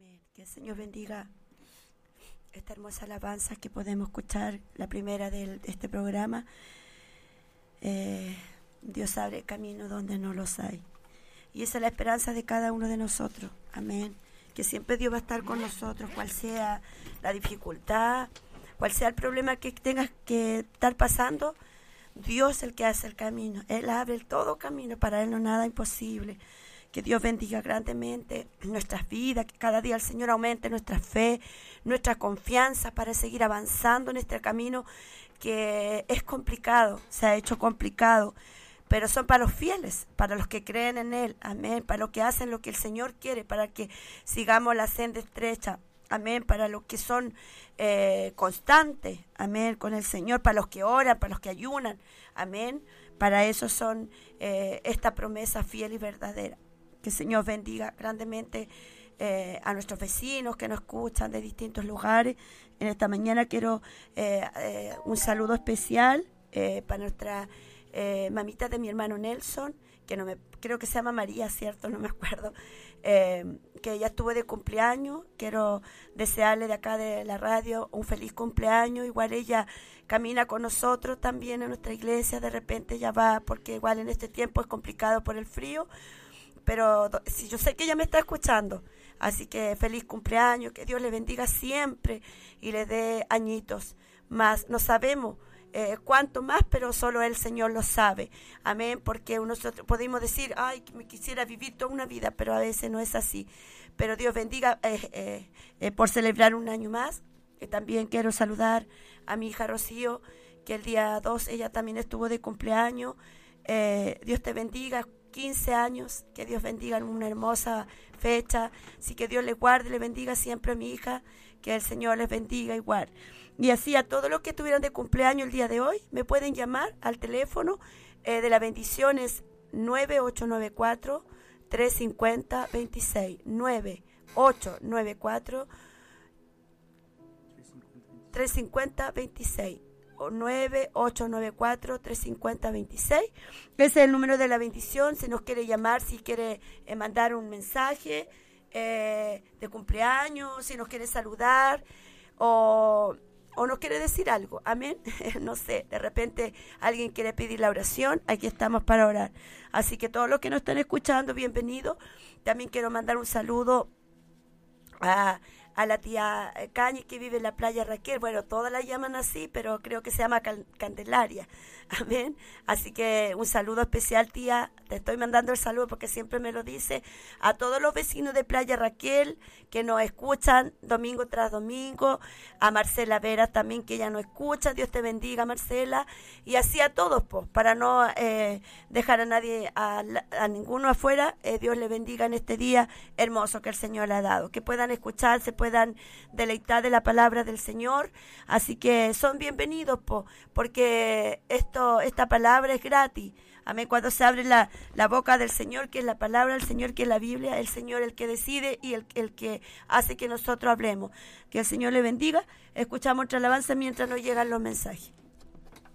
Amén. Que el Señor bendiga esta hermosa alabanza que podemos escuchar, la primera de este programa. Dios abre camino donde no los hay. Y esa es la esperanza de cada uno de nosotros. Amén. Que siempre Dios va a estar con nosotros, cual sea la dificultad, cual sea el problema que tengas que estar pasando. Dios es el que hace el camino. Él abre todo camino. Para Él no nada imposible. Que Dios bendiga grandemente nuestras vidas, que cada día el Señor aumente nuestra fe, nuestra confianza para seguir avanzando en este camino que es complicado, se ha hecho complicado, pero son para los fieles, para los que creen en Él, amén, para los que hacen lo que el Señor quiere, para que sigamos la senda estrecha, amén, para los que son constantes, amén, con el Señor, para los que oran, para los que ayunan, amén, para eso son esta promesa fiel y verdadera. Que el Señor bendiga grandemente a nuestros vecinos que nos escuchan de distintos lugares. En esta mañana quiero un saludo especial para nuestra mamita de mi hermano Nelson, que creo que se llama María, ¿cierto? No me acuerdo. Que ella estuvo de cumpleaños. Quiero desearle de acá de la radio un feliz cumpleaños. Igual ella camina con nosotros también en nuestra iglesia. De repente ella va, porque igual en este tiempo es complicado por el frío. Pero si yo sé que ella me está escuchando, así que feliz cumpleaños, que Dios le bendiga siempre y le dé añitos más. No sabemos cuánto más, pero solo el Señor lo sabe. Amén, porque nosotros podemos decir, ay, que me quisiera vivir toda una vida, pero a veces no es así. Pero Dios bendiga por celebrar un año más. También quiero saludar a mi hija Rocío, que el día 2 ella también estuvo de cumpleaños. Dios te bendiga. 15 años, que Dios bendiga en una hermosa fecha, así que Dios les guarde, le bendiga siempre a mi hija, que el Señor les bendiga igual. Y así a todos los que estuvieron de cumpleaños el día de hoy, me pueden llamar al teléfono de la bendición es 9894-350-26, 9894-350-26. 9894-350-26. Ese es el número de la bendición. Si nos quiere llamar, si quiere mandar un mensaje de cumpleaños, si nos quiere saludar o nos quiere decir algo. Amén. No sé, de repente alguien quiere pedir la oración. Aquí estamos para orar. Así que todos los que nos están escuchando, bienvenidos. También quiero mandar un saludo a la tía Cañi, que vive en la playa Raquel. Bueno, todas la llaman así, pero creo que se llama Candelaria. Amén. Así que un saludo especial, tía. Te estoy mandando el saludo porque siempre me lo dice. A todos los vecinos de playa Raquel que nos escuchan domingo tras domingo. A Marcela Vera también, que ella nos escucha. Dios te bendiga, Marcela. Y así a todos, pues, para no dejar a nadie, a ninguno afuera. Dios le bendiga en este día hermoso que el Señor le ha dado. Que puedan escuchar, se puedan deleitar de la palabra del Señor. Así que son bienvenidos, porque esta palabra es gratis. Amén. Cuando se abre la boca del Señor, que es la palabra del Señor, que es la Biblia, el Señor el que decide y el que hace que nosotros hablemos. Que el Señor le bendiga. Escuchamos otra alabanza mientras nos llegan los mensajes.